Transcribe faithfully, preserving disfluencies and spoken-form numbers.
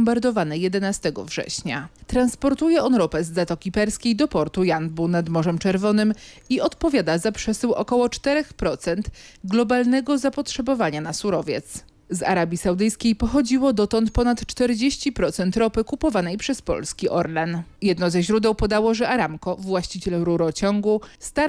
zbombardowany jedenastego września. Transportuje on ropę z Zatoki Perskiej do portu Janbu nad Morzem Czerwonym i odpowiada za przesył około czterech procent globalnego zapotrzebowania na surowiec. Z Arabii Saudyjskiej pochodziło dotąd ponad czterdzieści procent ropy kupowanej przez polski Orlen. Jedno ze źródeł podało, że Aramco, właściciel rurociągu, stara